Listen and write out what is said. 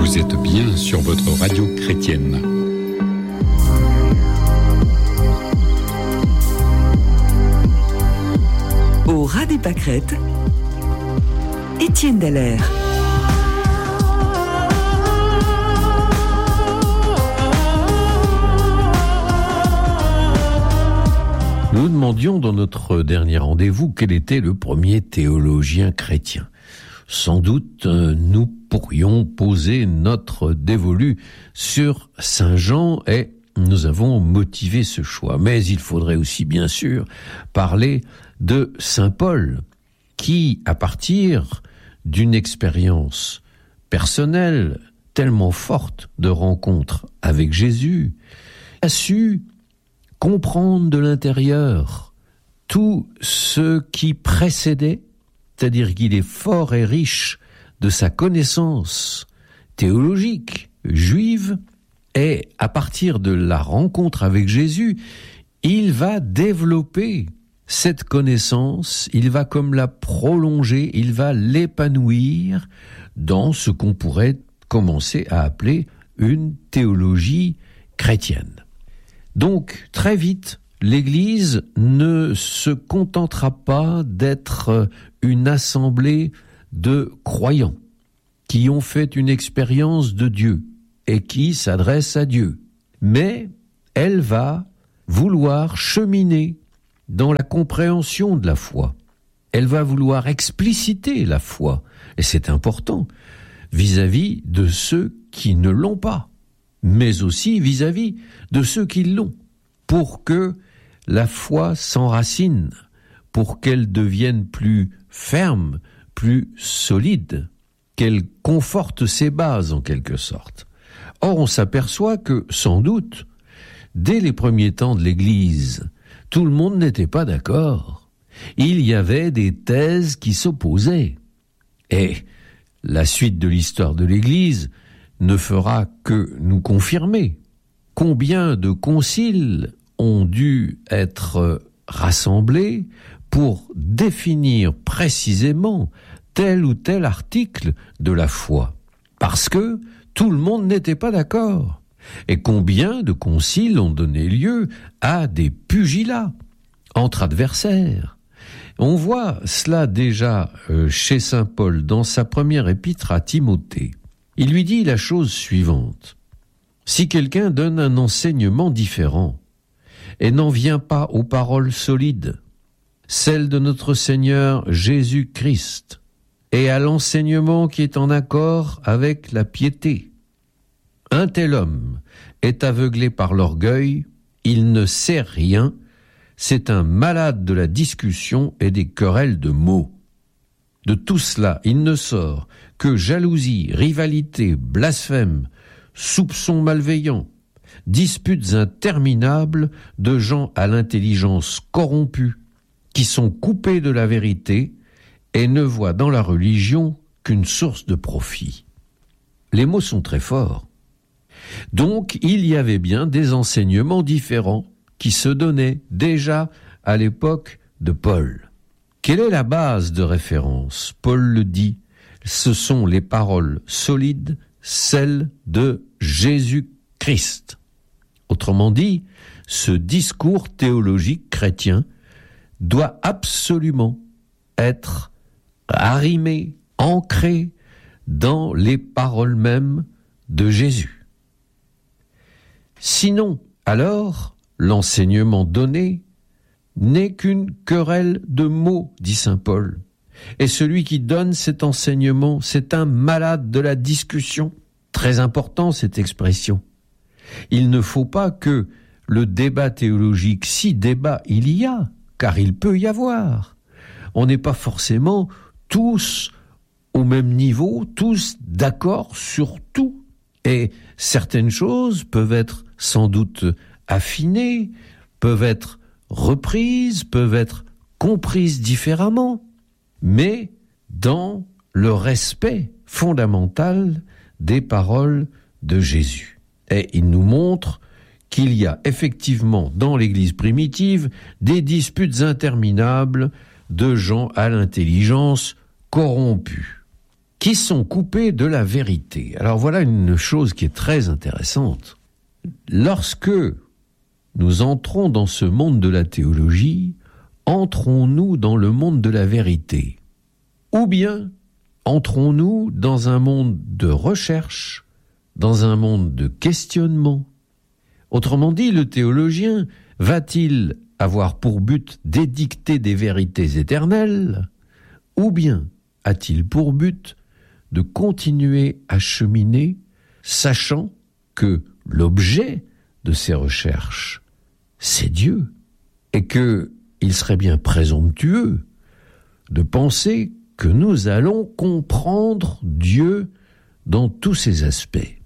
Vous êtes bien sur votre radio chrétienne. Au ras des pâquerettes, Étienne Dallaire. Nous demandions dans notre dernier rendez-vous quel était le premier théologien chrétien. Sans doute, nous pourrions poser notre dévolu sur Saint Jean et nous avons motivé ce choix. Mais il faudrait aussi, bien sûr, parler de Saint Paul, qui, à partir d'une expérience personnelle tellement forte de rencontre avec Jésus, a su comprendre de l'intérieur tout ce qui précédait, c'est-à-dire qu'il est fort et riche de sa connaissance théologique juive, et à partir de la rencontre avec Jésus, il va développer cette connaissance, il va comme la prolonger, il va l'épanouir dans ce qu'on pourrait commencer à appeler une théologie chrétienne. Donc, très vite, l'Église ne se contentera pas d'être une assemblée de croyants qui ont fait une expérience de Dieu et qui s'adressent à Dieu. Mais elle va vouloir cheminer dans la compréhension de la foi. Elle va vouloir expliciter la foi, et c'est important, vis-à-vis de ceux qui ne l'ont pas, mais aussi vis-à-vis de ceux qui l'ont, pour que la foi s'enracine, pour qu'elle devienne plus ferme, plus solide, qu'elle conforte ses bases en quelque sorte. Or, on s'aperçoit que, sans doute, dès les premiers temps de l'Église, tout le monde n'était pas d'accord. Il y avait des thèses qui s'opposaient. Et la suite de l'histoire de l'Église ne fera que nous confirmer combien de conciles ont dû être rassemblés pour définir précisément tel ou tel article de la foi. Parce que tout le monde n'était pas d'accord. Et combien de conciles ont donné lieu à des pugilats entre adversaires. On voit cela déjà chez saint Paul dans sa première épître à Timothée. Il lui dit la chose suivante. Si quelqu'un donne un enseignement différent et n'en vient pas aux paroles solides, celles de notre Seigneur Jésus-Christ, et à l'enseignement qui est en accord avec la piété, un tel homme est aveuglé par l'orgueil, il ne sait rien, c'est un malade de la discussion et des querelles de mots. De tout cela, il ne sort que jalousie, rivalité, blasphème, soupçons malveillants, disputes interminables de gens à l'intelligence corrompue, qui sont coupés de la vérité et ne voient dans la religion qu'une source de profit. Les mots sont très forts. Donc, il y avait bien des enseignements différents qui se donnaient déjà à l'époque de Paul. Quelle est la base de référence ? Paul le dit, ce sont les paroles solides, celles de Jésus-Christ. Autrement dit, ce discours théologique chrétien doit absolument être arrimé, ancré dans les paroles mêmes de Jésus. Sinon, alors, l'enseignement donné n'est qu'une querelle de mots, dit saint Paul. Et celui qui donne cet enseignement, c'est un malade de la discussion. Très important cette expression. Il ne faut pas que le débat théologique, si débat il y a, car il peut y avoir, on n'est pas forcément tous au même niveau, tous d'accord sur tout. Et certaines choses peuvent être sans doute affinées, peuvent être reprises, peuvent être comprises différemment, mais dans le respect fondamental des paroles de Jésus. Et il nous montre qu'il y a effectivement dans l'Église primitive des disputes interminables de gens à l'intelligence corrompue. qui sont coupés de la vérité. Alors voilà une chose qui est très intéressante. Lorsque nous entrons dans ce monde de la théologie, entrons-nous dans le monde de la vérité? Ou bien entrons-nous dans un monde de recherche, dans un monde de questionnement? Autrement dit, le théologien va-t-il avoir pour but d'édicter des vérités éternelles, ou bien a-t-il pour but de continuer à cheminer, sachant que l'objet de ses recherches, c'est Dieu, et qu'il serait bien présomptueux de penser que nous allons comprendre Dieu dans tous ses aspects.